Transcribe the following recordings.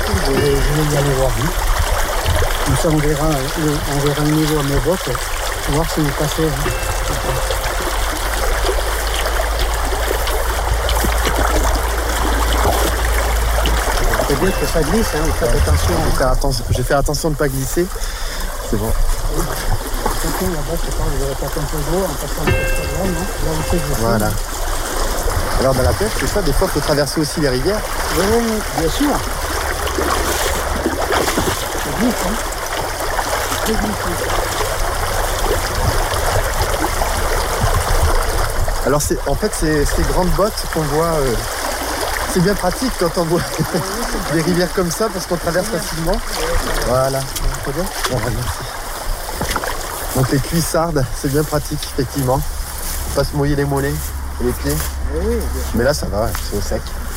Je vais y aller voir. Comme ça, on verra le niveau à mes bottes, voir si vous passez. C'est bien que ça glisse, vous faites attention. Je vais faire attention de ne pas glisser. C'est bon. Attention, là-bas, je sais pas, vous allez passer un peu d'eau en passant le Instagram, non? Là, vous faites du Voilà. Alors dans la pêche, c'est ça, des fois il faut traverser aussi les rivières. Oui, bien sûr. C'est glisse, C'est glisse. Alors en fait ces grandes bottes qu'on voit, c'est bien pratique quand on voit des rivières comme ça parce qu'on traverse facilement. Voilà. C'est bon ? Bon, merci. Donc les cuissardes, c'est bien pratique effectivement. Pas se mouiller les mollets et les pieds. Oui, mais là ça va, c'est au sec.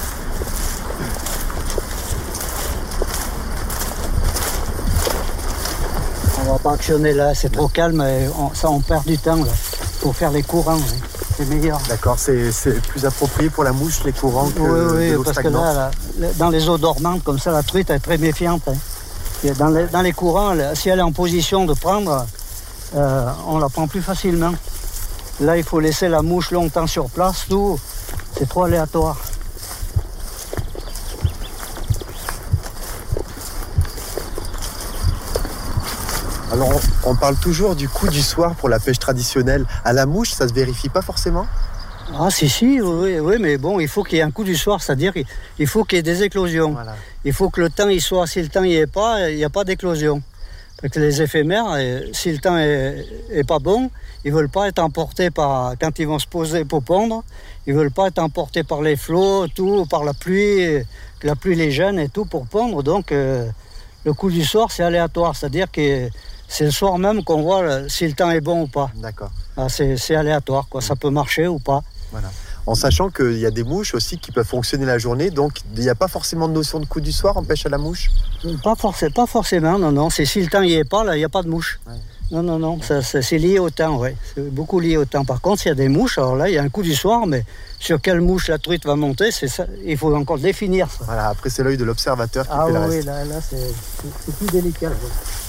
On va pas actionner là, c'est trop calme et on perd du temps là. Pour faire les courants, c'est meilleur. D'accord, c'est plus approprié pour la mouche les courants que oui, l'eau parce stagnante. que là, dans les eaux dormantes comme ça, la truite est très méfiante. Et dans les courants, si elle est en position de prendre, on la prend plus facilement. Là, il faut laisser la mouche longtemps sur place, tout. C'est trop aléatoire. Alors, on parle toujours du coup du soir pour la pêche traditionnelle. À la mouche, ça se vérifie pas forcément ? Ah si, oui, mais bon, il faut qu'il y ait un coup du soir, c'est-à-dire il faut qu'il y ait des éclosions. Voilà. Il faut que le temps y soit, si le temps n'y est pas, il n'y a pas d'éclosion. Parce que les éphémères, si le temps est pas bon, ils veulent pas être emportés quand ils vont se poser pour pondre, ils veulent pas être emportés par les flots, tout, par la pluie, que la pluie les gêne et tout pour pondre. Donc le coup du soir, c'est aléatoire, c'est-à-dire que c'est le soir même qu'on voit si le temps est bon ou pas. D'accord. Ah, c'est aléatoire, quoi. Ça peut marcher ou pas. Voilà. En sachant qu'il y a des mouches aussi qui peuvent fonctionner la journée, donc il n'y a pas forcément de notion de coup du soir en pêche à la mouche ? Pas forcément, non. C'est si le temps n'y est pas, là, il n'y a pas de mouche. Ouais. Non, c'est lié au temps, oui. C'est beaucoup lié au temps. Par contre, s'il y a des mouches, alors là, il y a un coup du soir, mais sur quelle mouche la truite va monter, c'est ça. Il faut encore définir ça. Voilà, après c'est l'œil de l'observateur qui fait le reste. Ah oui, là, c'est plus délicat. Ouais.